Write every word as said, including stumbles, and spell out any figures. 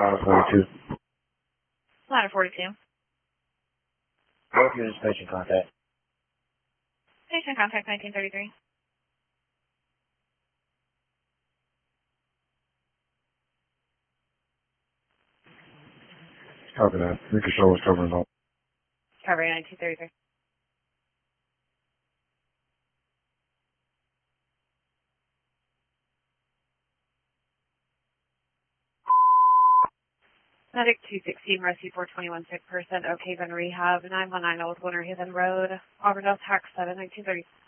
Ladder forty-two. Ladder forty-two. Both units patient contact. Patient contact nineteen thirty-three. Copy that. Ricky Show is covering all. Covering nineteen thirty-three. Medic two sixteen, Rescue four twenty-one, sick person, okay, been rehab, nine one nine Old Winter Haven Road, Auburndale, Tax seven, nineteen thirty.